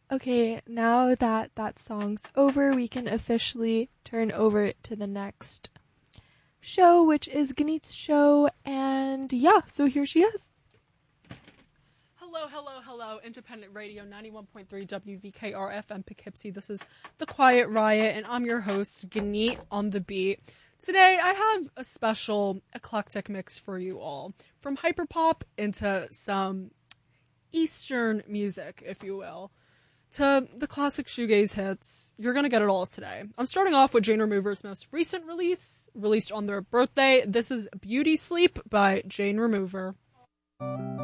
Okay, now that that song's over, we can officially turn over to the next show, which is Ganit's show. And yeah, so here she is. Hello, hello, hello, Independent Radio 91.3 WVKR FM Poughkeepsie. This is The Quiet Riot, and I'm your host, Ganit on the Beat. Today, I have a special eclectic mix for you all. From hyperpop into some Eastern music, if you will, to the classic shoegaze hits. You're gonna get it all today. I'm starting off with Jane Remover's most recent release, released on their birthday. This is Beauty Sleep by Jane Remover.